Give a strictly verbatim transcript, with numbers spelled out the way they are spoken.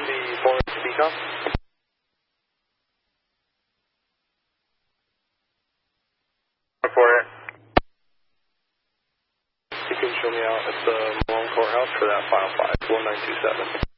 on the Florence Beacon? Report it. You can show me out at the Malone Courthouse for that file five, one nine two seven.